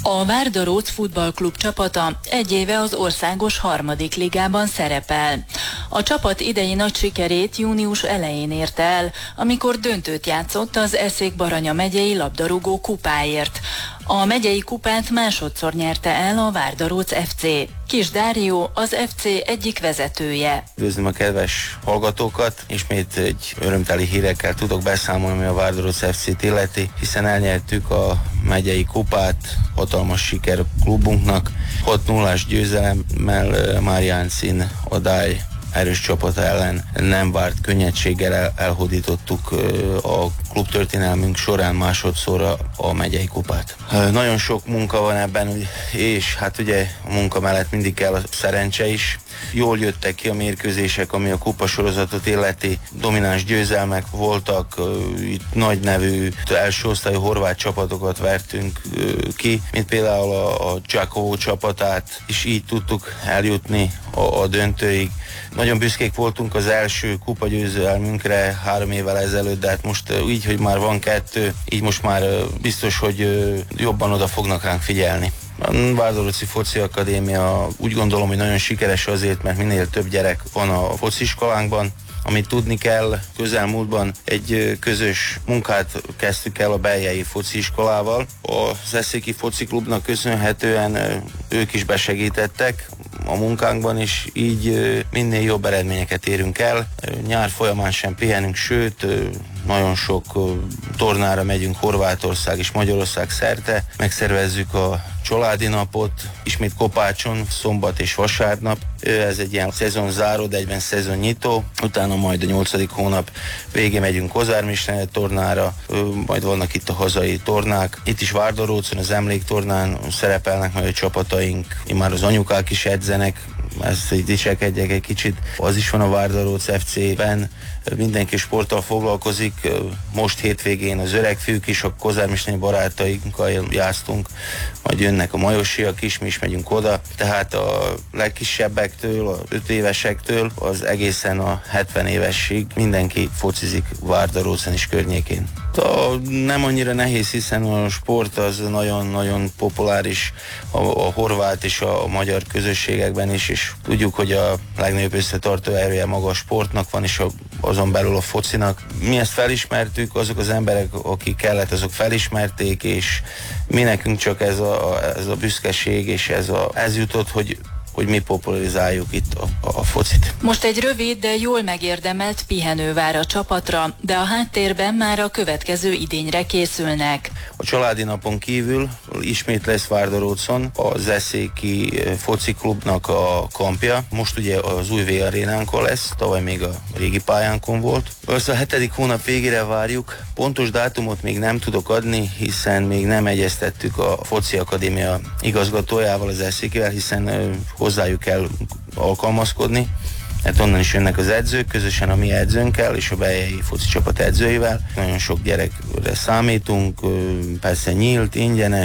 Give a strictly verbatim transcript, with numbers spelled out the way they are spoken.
A Várdaróc futballklub csapata egy éve az országos harmadik ligában szerepel. A csapat idei nagy sikerét június elején érte el, amikor döntőt játszott az Eszék-Baranya megyei labdarúgó kupáért. A megyei kupát másodszor nyerte el a Várdaróc ef cé. Kis Dárió az ef cé egyik vezetője. Üdvözlöm a kedves hallgatókat, ismét egy örömteli hírekkel tudok beszámolni, ami a Várdaróc ef cét illeti, hiszen elnyertük a megyei kupát, hatalmas siker a klubunknak. hat nullás győzelemmel Márjáncin Adály erős csapat ellen nem várt könnyedséggel el, elhódítottuk a klubtörténelmünk során másodszor a, a megyei kupát. Nagyon sok munka van ebben, és hát ugye a munka mellett mindig kell a szerencse is. Jól jöttek ki a mérkőzések, ami a kupasorozatot illeti. Domináns győzelmek voltak, itt nagy nevű első osztályú horvát csapatokat vertünk ki, mint például a, a Giacomo csapatát, és így tudtuk eljutni a, a döntőig. Nagyon büszkék voltunk az első kupagyőzelmünkre három évvel ezelőtt, de hát most így, hogy már van kettő, így most már biztos, hogy jobban oda fognak ránk figyelni. A Várdaróci Foci Akadémia úgy gondolom, hogy nagyon sikeres azért, mert minél több gyerek van a fociskolánkban. Amit tudni kell, közelmúltban egy közös munkát kezdtük el a beljei fociiskolával. Az Eszéki Foci Klubnak köszönhetően ők is besegítettek a munkánkban, és így minél jobb eredményeket érünk el. Nyár folyamán sem pihenünk, sőt, nagyon sok tornára megyünk Horvátország és Magyarország szerte. Megszervezzük a családi napot, ismét Kopácson, szombat és vasárnap. Ez egy ilyen szezonzáró, de egyben szezonnyitó. Utána majd a nyolcadik hónap végén megyünk Kozármistene tornára, majd vannak itt a hazai tornák. Itt is Várdarócon, az emléktornán szerepelnek majd a csapataink, már az anyukák is edzenek, ezt így dicsekedjek egy kicsit. Az is van a Várdaróc ef cében, mindenki sporttal foglalkozik. Most hétvégén az öregfiúk is, a kozármisteni barátainkkal játsztunk, majd jönnek a majosiak is, mi is megyünk oda. Tehát a legkisebbektől, a öt évesektől az egészen a hetven évesig mindenki focizik Várdarócon is környékén. A nem annyira nehéz, hiszen a sport az nagyon-nagyon populáris a, a horvát és a magyar közösségekben is, és tudjuk, hogy a legnagyobb összetartó erője maga a sportnak van, és a, azon belül a focinak. Mi ezt felismertük, azok az emberek, akik kellett, azok felismerték, és mi nekünk csak ez a, ez a büszkeség, és ez, a, ez jutott, hogy hogy mi popularizáljuk itt a, a, a focit. Most egy rövid, de jól megérdemelt pihenő vár a csapatra, de a háttérben már a következő idényre készülnek. A családi napon kívül ismét lesz Várdarócon az Eszéki Foci Klubnak a kampja. Most ugye az új vé arénánkon lesz, tavaly még a régi pályánkon volt. Azt a hetedik hónap végére várjuk. Pontos dátumot még nem tudok adni, hiszen még nem egyeztettük a Foci Akadémia igazgatójával, az Eszékivel, hiszen hozzájuk kell alkalmazkodni. Hát onnan is jönnek az edzők, közösen a mi edzőnkkel és a beljei foci csapat edzőivel. Nagyon sok gyerekre számítunk, persze nyílt, ingyenes.